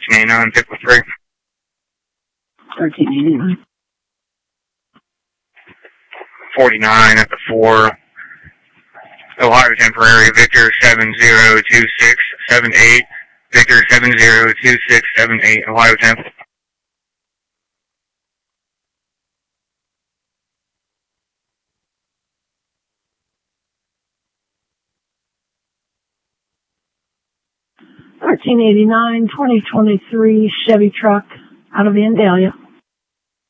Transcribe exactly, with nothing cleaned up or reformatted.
thirteen eighty-nine, pick with three. thirteen eighty-nine. forty-nine at the four. Ohio Temporary, Victor seven zero two six seven eight. Victor seven zero two six seven eight, Ohio Temp. thirteen eighty-nine, twenty twenty-three Chevy truck out of Vandalia.